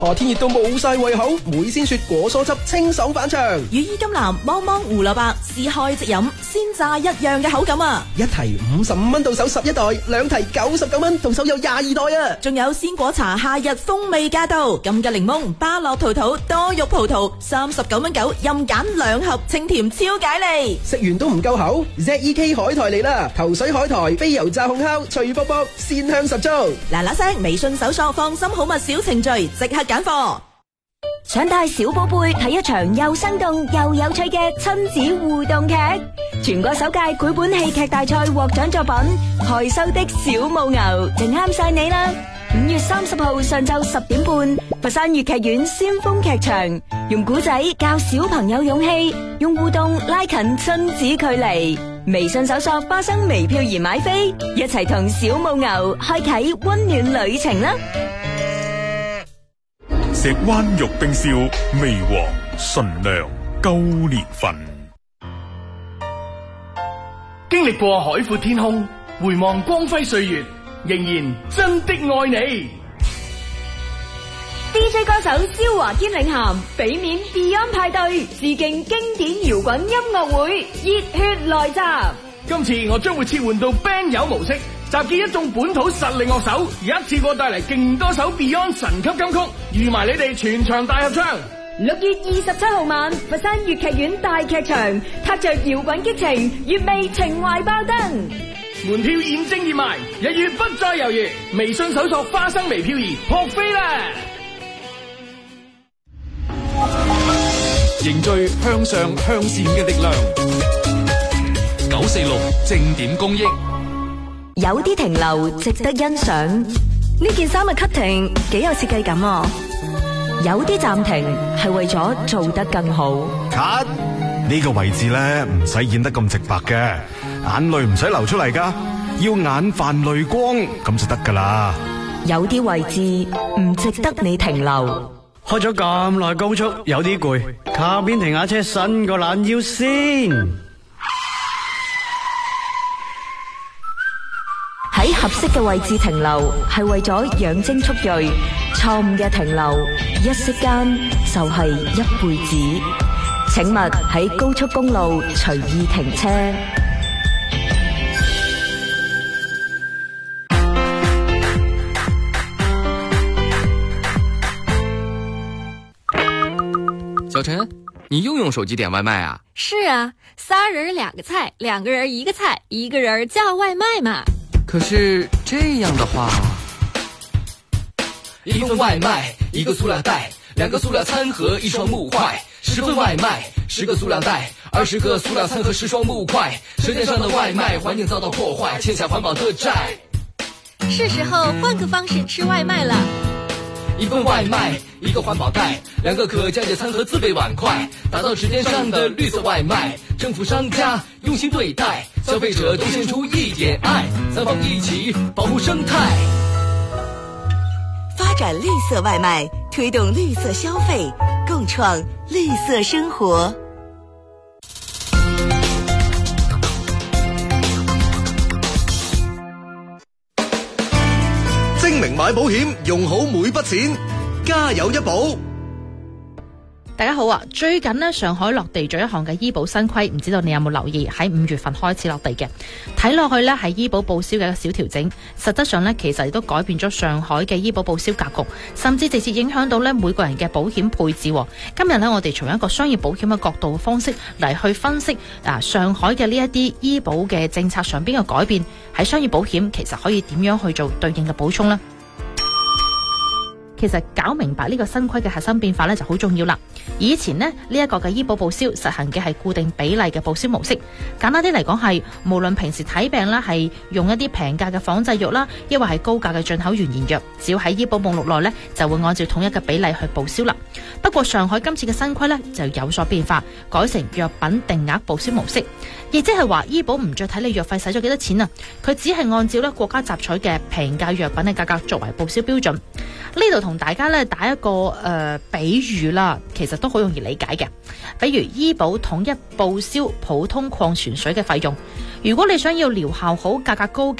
天熱到冇晒胃口，梅鮮雪果蔬汁清爽反腸， 羽衣甘藍、芒芒胡蘿蔔，撕開即飲，鮮榨一樣嘅口感啊！ 一提55蚊到手11袋，兩提99蚊到手有22袋啊！ 仲有鮮果茶夏日風味駕到，金桔檸檬、巴樂桃桃、多肉葡萄，39蚊9，任揀2盒，清甜超解膩。 食完都唔夠口 ，ZEK 海苔嚟啦！頭水海苔、飛油炸烘烤，脆卜卜，鮮香十足。 嗱聲，微信搜索放心好物小程序，即刻揀貨。 想帶小寶貝睇一場又生動又有趣嘅親子互動劇，全國首屆繪本戲劇大賽獲獎作品《害羞的小母牛》就啱晒你啦！5月30號上晝10點半，佛山粵劇院先鋒劇場，用古仔教小朋友勇氣，用互動拉近親子距離。微信搜索花生微票而買飛，一齊同小母牛開啟溫暖旅程啦！ 石灣玉冰燒味和純良高年份， 經歷過海闊天空，回望光輝歲月，仍然真的愛你。 DJ 歌手蕭華堅領銜，俾面 Beyond 派對，致敬經典搖滾音樂會，熱血來襲。 今次我將會切換到 band 友模式，集結一眾本土實力樂手，一次過帶嚟勁多首 Beyond 神級金曲，預埋你哋全場大合唱。 6月27號晚，佛山粵劇院大劇場，踏着搖滾激情，粵味情懷爆燈。 門票現正熱賣，1月不再猶豫，微信搜索花生微漂兒撲飛啦！ 凝聚向上向善嘅力量，946正點公益。 有啲停留值得欣賞，呢件衫嘅 cutting 幾有設計感啊！有啲暫停係為咗做得更好。 cut 呢個位置咧唔使演得咁直白嘅，眼淚唔使流出嚟噶，要眼泛淚光咁就得噶啦。 有啲位置唔值得你停留。 開咗咁耐高速，有啲攰，靠邊停下車，伸個懶腰先。 喺合適嘅位置停留，係為咗養精蓄銳。錯誤嘅停留，一息間就係一輩子。請勿喺高速公路隨意停車。 小陳，你又用手機點外賣啊？ 是啊，3人2個菜，2個人1個菜，1個人叫外賣嘛。 可是這樣的話 ，1份外賣1個塑料袋，2個塑料餐盒1雙木塊，10份外賣10個塑料袋，20個塑料餐盒10雙木塊，舌尖上的外賣環境遭到破壞，欠下環保的債。 是時候換個方式吃外賣了。 1份外賣1個環保袋，2個可降解餐盒自備碗筷，打造舌尖上的綠色外賣。政府商家用心對待，消費者都獻出一點愛，3方一起保護生態。 發展綠色外賣，推動綠色消費，共創綠色生活。 精明買保險，用好每筆錢，家有一保。 大家好啊！最近呢，上海落地咗一項嘅醫保新規，唔知道你有冇留意？喺5月份開始落地嘅，睇落去呢係醫保報銷嘅一個小調整，實質上呢，其實亦都改變咗上海嘅醫保報銷格局，甚至直接影響到呢每個人嘅保險配置。今日呢，我哋從一個商業保險嘅角度方式嚟去分析上海嘅呢一啲醫保嘅政策上邊嘅改變，喺商業保險其實可以點樣去做對應嘅補充呢？其實搞明白呢個新規嘅核心變化呢就好重要啦。以前呢一個嘅醫保報銷實行嘅係固定比例嘅報銷模式，簡單啲嚟講係無論平時睇病啦係用一啲平價嘅仿製藥啦，抑或係高價嘅進口原研藥，只要喺醫保目錄內呢就會按照統一嘅比例去報銷啦。不過上海今次嘅新規呢就有所變化，改成藥品定額報銷模式，亦即係話醫保唔再睇你藥費使咗幾多錢啊，佢只係按照呢國家集採嘅平價藥品嘅價格作為報銷標準。呢度同大家咧打一個比喻啦，其實都好容易理解嘅。比如醫保統一報銷普通礦泉水嘅費用，如果你想要療效好、價格高嘅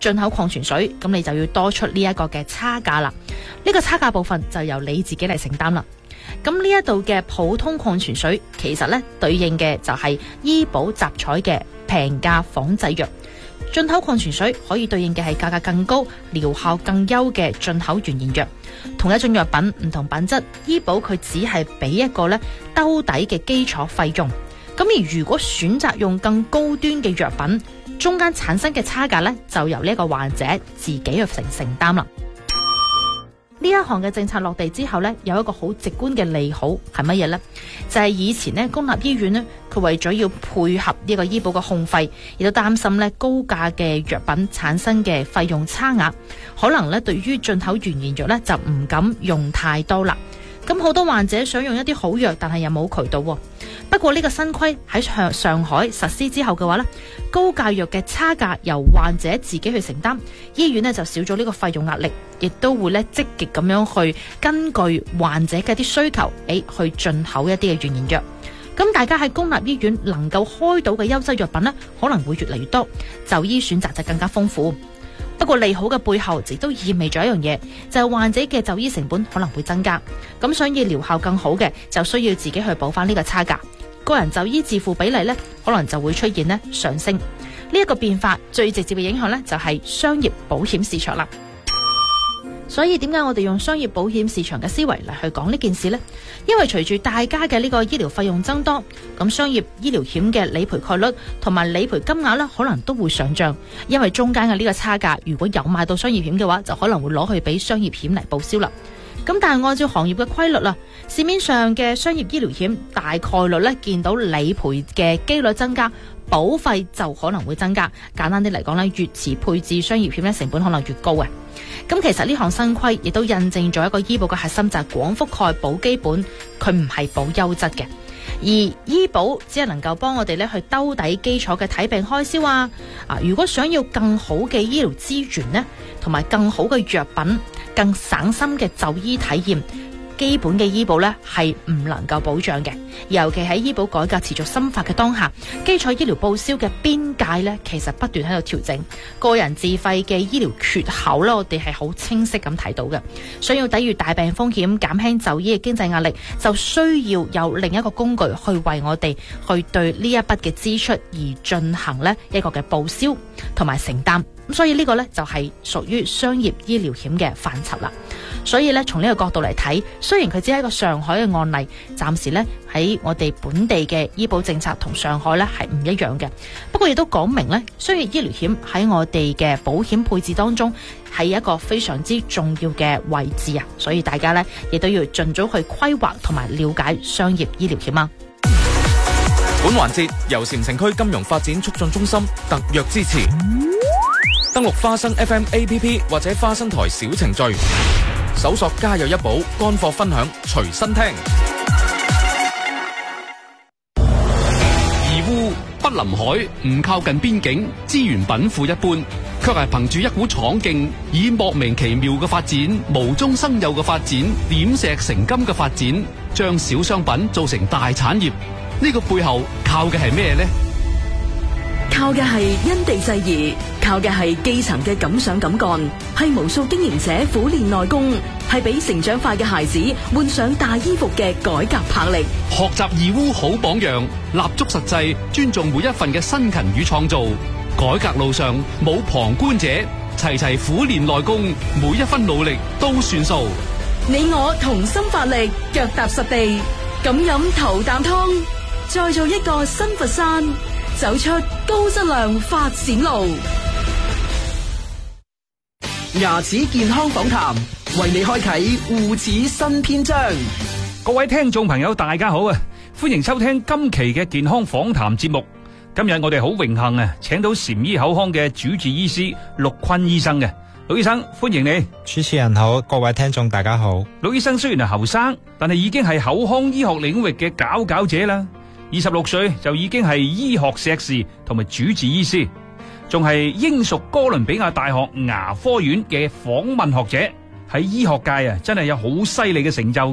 進口礦泉水，咁你就要多出呢一個嘅差價啦。呢個差價部分就由你自己嚟承擔啦。咁呢一度嘅普通礦泉水，其實呢對應嘅就係醫保集採嘅平價仿製藥。進口礦泉水可以對應嘅係價格更高、療效更優嘅進口原研藥。同一種藥品唔同品質，醫保佢只係俾一個呢兜底嘅基礎費用。咁而如果選擇用更高端嘅藥品，中間產生嘅差價呢，就由呢一個患者自己去承擔啦。呢一項嘅政策落地之後呢，有一個好直觀嘅利好係乜嘢呢？就係以前呢，公立醫院呢，佢為咗要配合呢個醫保嘅控費，亦都擔心呢高價嘅藥品產生嘅費用差額，可能呢對於進口原研藥呢，就唔敢用太多啦。咁好多患者想用一啲好藥，但係又冇渠道。不過呢個新規喺上海實施之後嘅話呢，高價藥嘅差價由患者自己去承擔，醫院呢就少咗呢個費用壓力，亦都會呢積極咁樣去根據患者嘅啲需求，去進口一啲嘅原研藥。咁大家喺公立醫院能夠開到嘅優質藥品呢，可能會越嚟越多，就醫選擇就更加豐富。不過利好嘅背後，亦都意味咗一樣嘢，就係患者嘅就醫成本可能會增加。咁想要療效更好嘅，就需要自己去補翻呢個差價。個人就醫自付比例呢，可能就會出現呢上升。呢一個變化最直接嘅影響呢，就係商業保險市場啦。所以點解我哋用商業保險市場嘅思維嚟去講呢件事呢？因為隨住大家嘅呢個醫療費用增多，咁商業醫療險嘅理賠概率同埋理賠金額呢，可能都會上漲。因為中間嘅呢個差價，如果有買到商業險嘅話，就可能會攞去俾商業險嚟報銷啦。咁但係按照行業嘅規律啦，市面上嘅商業醫療險大概率呢，見到理賠嘅機率增加，保費就可能會增加。簡單啲嚟講呢，越遲配置商業險呢，成本可能越高嘅。咁其實呢項新規亦都印證咗一個醫保嘅核心，就係廣覆蓋保基本，佢唔係保優質嘅。而醫保只係能夠幫我哋咧去兜底基礎嘅睇病開銷啊！如果想要更好嘅醫療資源呢，同埋更好嘅藥品、更省心嘅就醫體驗，基本嘅醫保呢係唔能夠保障嘅。尤其喺醫保改革持續深化嘅當下，基礎醫療報銷嘅邊界呢其實不斷喺度調整，個人自費嘅醫療缺口呢，我哋係好清晰咁睇到嘅。想要抵禦大病風險、減輕就醫嘅經濟壓力，就需要有另一個工具去為我哋去對呢一筆嘅支出而進行呢一個嘅報銷同埋承擔。咁所以呢個呢，就係屬於商業醫療險嘅範疇啦。所以呢，從呢個角度嚟睇，雖然佢只係一個上海嘅案例，暫時呢喺我哋本地嘅醫保政策同上海呢係唔一樣嘅。不過亦都講明呢，商業醫療險喺我哋嘅保險配置當中係一個非常之重要嘅位置啊！所以大家呢，亦都要盡早去規劃同埋了解商業醫療險啊！ 本環節由禪城區金融發展促進中心特約支持。登錄花生 FM APP 或者花生台小程序，搜索家有一寶乾貨分享，隨身聽。 義烏不臨海，唔靠近邊境，資源稟賦一般，卻係憑住一股闖勁，以莫名其妙嘅發展、無中生有嘅發展、點石成金嘅發展，將小商品做成大產業。呢個背後靠嘅係咩呢？ 靠嘅係因地制宜，靠嘅係基層嘅敢想敢幹，係無數經營者苦練內功，係俾成長快嘅孩子換上大衣服嘅改革魄力。 學習義烏好榜樣，立足實際，尊重每一份嘅辛勤與創造。改革路上冇旁觀者，齊齊苦練內功，每一分努力都算數。 你我同心發力，腳踏實地，咁飲頭啖湯，再做一個新佛山。走出高質量發展路。 牙齒健康訪談，為你開啟護齒新篇章。 各位聽眾朋友大家好啊，歡迎收聽今期嘅健康訪談節目。今日我哋好榮幸啊，請到禪醫口腔嘅主治醫師陸坤醫生嘅。陸醫生，歡迎你。 主持人好，各位聽眾大家好。 陸醫生雖然係後生，但係已經係口腔醫學領域嘅佼者啦。26歲就已經係醫學碩士同埋主治醫師，仲係英屬哥倫比亞大學牙科院嘅訪問學者，喺醫學界啊真係有好犀利嘅成就噶。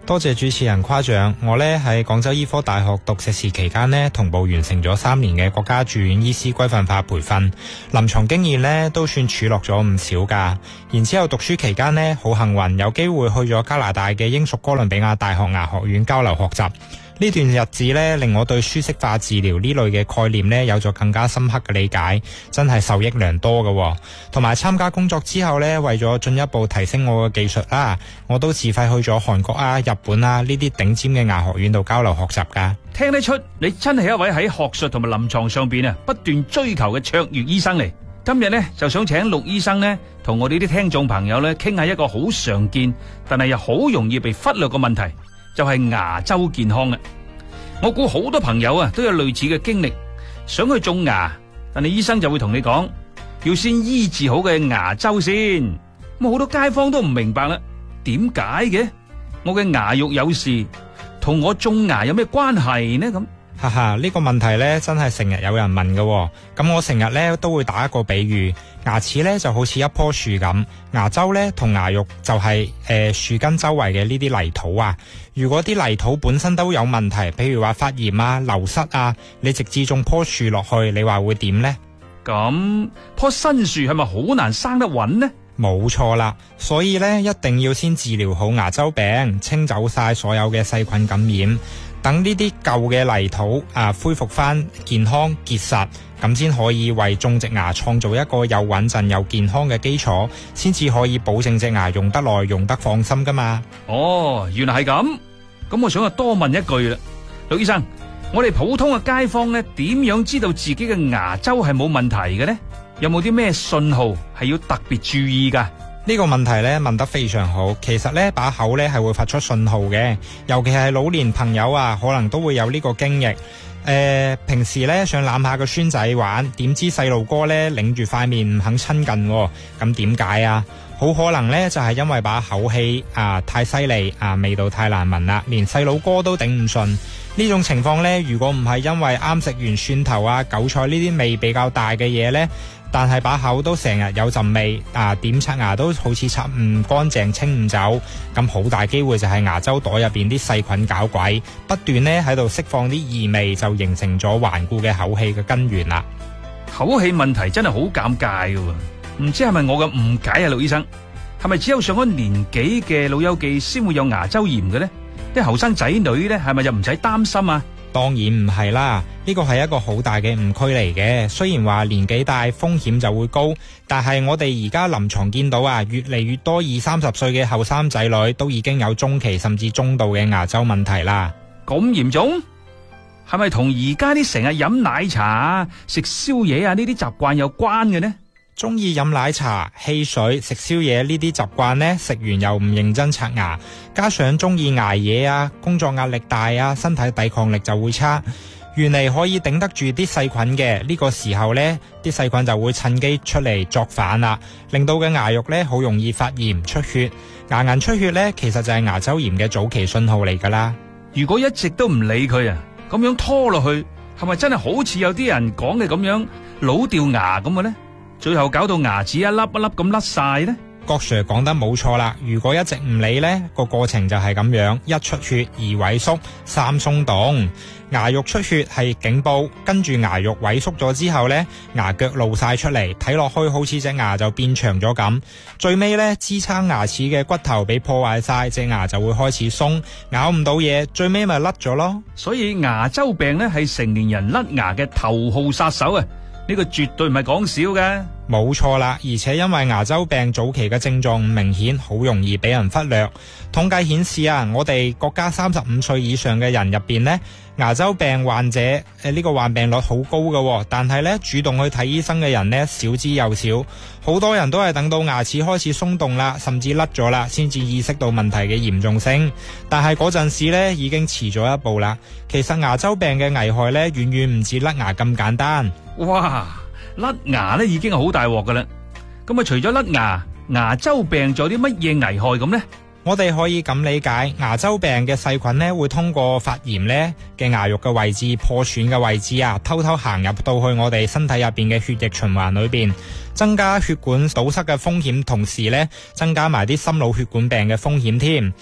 多謝主持人誇獎，我呢喺廣州醫科大學讀碩士期間呢，同步完成咗3年嘅國家住院醫師規範化培訓，臨床經驗呢都算儲落咗唔少噶。然之後讀書期間呢，好幸運有機會去咗加拿大嘅英屬哥倫比亞大學牙學院交流學習。呢段日子呢，令我對輸色化治療呢類嘅概念呢有咗更加深刻嘅理解，真係受益良多嘅。同埋參加工作之後呢，為咗進一步提升我嘅技術啦，我都自費去咗韓國啊、日本啊呢啲頂尖嘅牙學院度交流學習噶。 聽得出你真係一位喺學術同埋臨床上邊不斷追求嘅卓越醫生嚟。今日呢，就想請陸醫生呢同我哋啲聽眾朋友呢傾下一個好常見但係又好容易被忽略嘅問題，就係牙周健康啊！我估好多朋友都有類似嘅經歷，想去種牙，但係醫生就會同你講，要先醫治好嘅牙周先。咁好多街坊都唔明白啦，點解嘅？我嘅牙肉有事，同我種牙有咩關係呢？咁哈哈，呢個問題呢真係成日有人問嘅。咁我成日呢都會打一個比喻，牙齒呢就好似一棵樹咁，牙周呢同牙肉就係樹根周圍嘅呢啲泥土啊。如果啲泥土本身都有問題，譬如話發炎啊、流失啊，你直接種棵樹落去，你話會點呢？ 咁棵新樹係咪好難生得穩呢？ 冇錯啦，所以呢一定要先治療好牙周病，清走晒所有嘅細菌感染，等呢啲舊嘅泥土恢復翻健康結實，咁先可以為種植牙創造一個又穩陣又健康嘅基礎，先至可以保證隻牙用得耐、用得放心噶嘛。 哦，原來係咁，咁我想多問一句啦，陸醫生，我哋普通嘅街坊呢，點樣知道自己嘅牙周係冇問題嘅呢？有冇啲咩信號係要特別注意噶？ 呢個問題呢問得非常好，其實呢把口呢係會發出信號嘅，尤其係老年朋友可能都會有呢個經歷。平時呢想攬下個孫仔玩，點知細路哥呢擰住塊面唔肯親近，咁點解啊？好可能呢就係因為把口氣太犀利味道太難聞啦，連細路哥都頂唔順。呢種情況呢，如果唔係因為啱食完蒜頭韭菜呢啲味比較大嘅嘢呢，但係把口都成日有陣味點刷牙都好似刷唔乾淨、清唔走，咁好大機會就係牙周袋入邊啲細菌搞鬼，不斷呢喺度釋放啲異味，就形成咗頑固嘅口氣嘅根源啦。 口氣問題真係好尷尬㗎，唔知係咪我嘅誤解啊？陸醫生，係咪只有上咗年紀嘅老友記先會有牙周炎嘅呢？啲後生仔女呢，係咪就唔使擔心啊？ 當然唔係啦，呢個係一個好大嘅誤區嚟嘅。雖然話年紀大風險就會高，但係我哋而家臨床見到越嚟越多20-30歲嘅後生仔女都已經有中期甚至中度嘅牙周問題啦。 咁嚴重？係咪同而家啲成日飲奶茶食宵夜呢啲習慣有關嘅呢？ 中意飲奶茶、汽水、食宵夜呢啲習慣呢，食完又唔認真刷牙，加上中意捱夜工作壓力大身體抵抗力就會差，原嚟可以頂得住啲細菌嘅，呢個時候呢，啲細菌就會趁機出嚟作反啦，令到嘅牙肉呢好容易發炎出血。牙齦出血呢，其實就係牙周炎嘅早期信號嚟噶啦。 如果一直都唔理佢咁樣拖落去，係咪真係好似有啲人講嘅咁樣老掉牙咁嘅呢？最後搞到牙齒一粒一粒咁甩晒呢？ 郭 Sir 講得冇錯啦，如果一直唔理呢，個過程就係咁樣：一出血，二萎縮，三鬆動。牙肉出血係警報，跟住牙肉萎縮咗之後呢，牙腳露晒出嚟，睇落去好似隻牙就變長咗咁。最尾呢，支撐牙齒嘅骨頭俾破壞晒，隻牙就會開始鬆，咬唔到嘢，最尾咪甩咗咯。 所以牙周病呢係成年人甩牙嘅頭號殺手啊！呢個絕對唔係講笑嘅。 冇錯啦，而且因為牙周病早期嘅症狀唔明顯，好容易俾人忽略。統計顯示我哋國家35歲以上嘅人入邊呢，牙周病患者呢個患病率好高嘅，但係呢，主動去睇醫生嘅人呢，少之又少。好多人都係等到牙齒開始鬆動啦，甚至甩咗啦，先至意識到問題嘅嚴重性。但係嗰陣時呢，已經遲咗一步啦。其實牙周病嘅危害呢，遠遠唔止甩牙咁簡單。 哇！甩牙呢已經係好大鑊噶啦。咁除咗甩牙，牙周病仲有啲乜嘢危害咁呢？ 我哋可以咁理解，牙周病嘅細菌呢，會通過發炎呢嘅牙肉嘅位置、破損嘅位置偷偷行入到去我哋身體入邊嘅血液循環裏邊，增加血管堵塞嘅風險，同時呢，增加埋啲心腦血管病嘅風險添。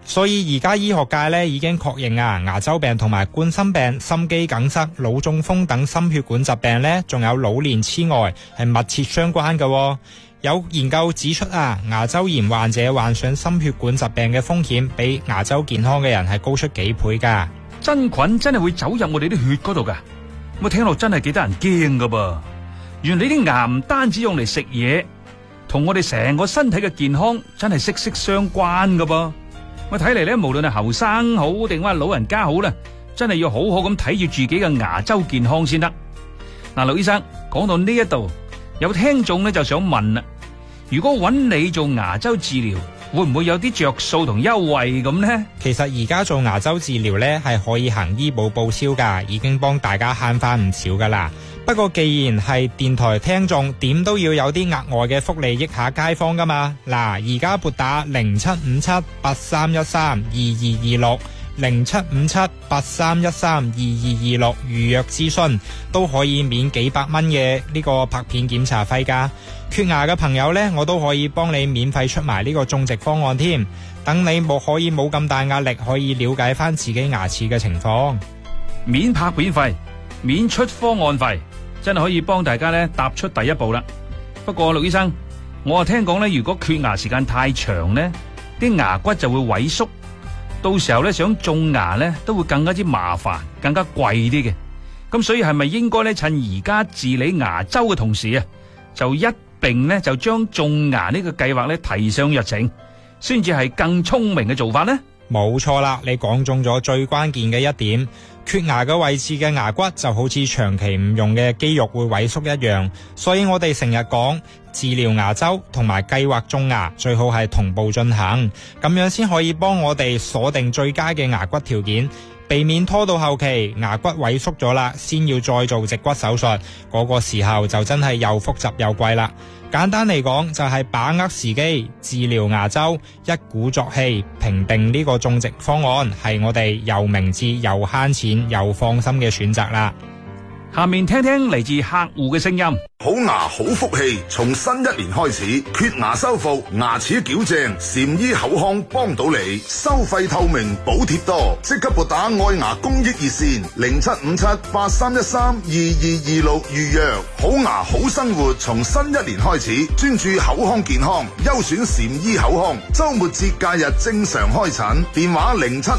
所以而家醫學界咧已經確認牙周病同埋冠心病、心肌梗塞、腦中風等心血管疾病咧，仲有老年痴呆係密切相關嘅。有研究指出牙周炎患者患上心血管疾病嘅風險比牙周健康嘅人係高出幾倍噶。 真菌真係會走入我哋啲血嗰度噶，咁聽落真係幾得人驚噶噃。原來啲牙唔單止用嚟食嘢，同我哋成個身體嘅健康真係息息相關噶噃。我睇嚟咧，無論係後生好定話老人家好啦，真係要好好咁睇住自己嘅牙周健康先得。嗱，劉醫生講到呢一度，有聽眾咧就想問啦，如果揾你做牙周治療，會唔會有啲着數同優惠咁呢？ 其實而家做牙周治療咧係可以行醫保報銷噶，已經幫大家慳翻唔少噶啦。不過既然係電台聽眾，點都要有啲額外嘅福利益下街坊噶嘛。嗱，而家撥打075783132226 075783132226預約諮詢，都可以免幾百蚊嘅呢個拍片檢查費噶。缺牙嘅朋友呢，我都可以幫你免費出埋呢個種植方案添，等你可以冇咁大壓力，可以了解翻自己牙齒嘅情況。 免拍片費，免出方案費，真係可以幫大家呢踏出第一步啦。不過陸醫生，我聽講呢，如果缺牙時間太長呢，啲牙骨就會萎縮，到時候呢想種牙呢都會更加之麻煩，更加貴啲嘅。咁所以係咪應該呢趁而家治理牙周嘅同時就一並呢就將種牙呢個計劃呢提上日程，先至係更聰明嘅做法呢？ 冇錯啦，你講中咗最關鍵嘅一點。缺牙嘅位置嘅牙骨就好似長期唔用嘅肌肉會萎縮一樣，所以我哋成日講治療牙周同埋計劃種牙最好係同步進行，咁樣先可以幫我哋鎖定最佳嘅牙骨條件，避免拖到後期牙骨萎縮咗啦，先要再做植骨手術，嗰個時候就真係又複雜又貴啦。簡單嚟講就係把握時機治療牙周，一鼓作氣評定呢個種植方案係我哋又明智又慳錢又放心嘅選擇啦。 下面聽聽嚟自客戶嘅聲音。 好牙好福氣，從新一年開始，缺牙修復、牙齒矯正，禪醫口腔幫到你，收費透明，補貼多，即刻撥打愛牙公益熱線075783132226預約。好牙好生活，從新一年開始，專注口腔健康，優選禪醫口腔，周末節假日正常開診，電話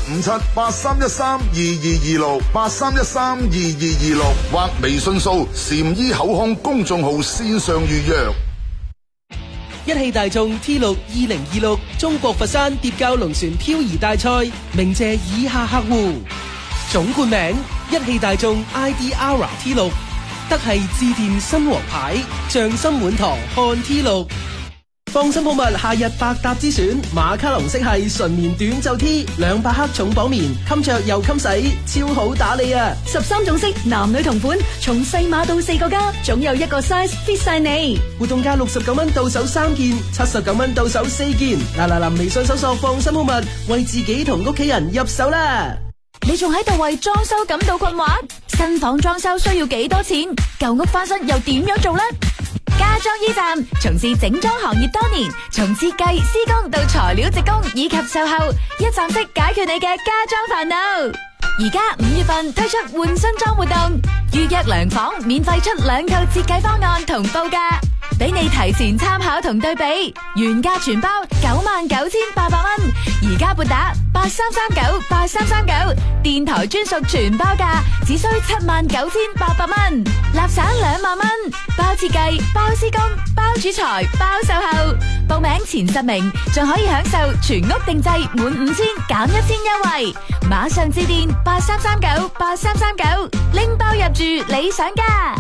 075783132226 83132226或微信掃禪醫口腔公眾號線上預約。 一汽大眾 T6 2026中國佛山疊滘龍船漂移大賽鳴謝以下客戶：總冠名一汽大眾 ID-ARA T6， 德系致電新王牌，匠心滿堂看 T6。放心好物夏日百搭之選，馬卡龍色系純棉短袖 T， 200克重綁棉，襟着又襟洗，超好打理啊！13種色，男女同款，從細碼到4個加，總有一個 size fit 晒你。活動價69蚊到手3件，79蚊到手4件。嗱，微信搜索放心好物，為自己同屋企人入手啦！ 你仲喺度為裝修感到困惑？新房裝修需要幾多錢？舊屋翻新又點樣做呢？家裝驛站從事整裝行業多年，從設計、施工到材料直工以及售後，一站式解決你嘅家裝煩惱。而家5月份推出換新裝活動，預約量房免費出2套設計方案同報價，俾你提前參考同對比。原價全包99,800蚊，而家撥打83398339，電台專屬全包價只需79,800蚊，立省2萬蚊，包設計、包施工、包主材、包售後。報名前10名仲可以享受全屋定製滿5000減1000優惠，馬上致電83398339，拎包入住理想家。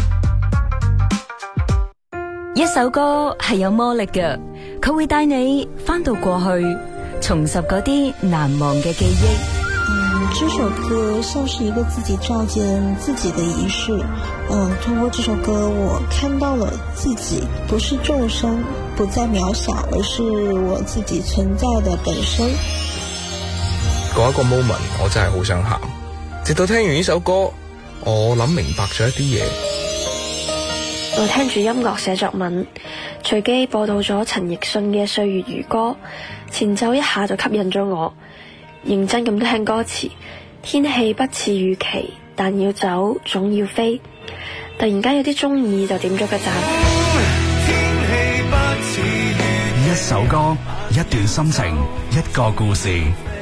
一首歌係有魔力嘅，佢會帶你翻到過去，重拾嗰啲難忘嘅記憶。 這首歌像是一個自己照見自己的儀式。通過這首歌，我看到了自己，不是眾生，不再渺小，而是我自己存在的本身。 嗰一個 moment， 我真係好想喊。直到聽完呢首歌，我諗明白咗一啲嘢。 我聽住音樂寫作文，隨機播到咗陳奕迅嘅《歲月如歌》， 前奏一下就吸引咗我，認真咁聽歌詞，天氣不似預期，但要走總要飛。突然間有啲中意就點咗個讚。 一首歌，一段心情，一個故事。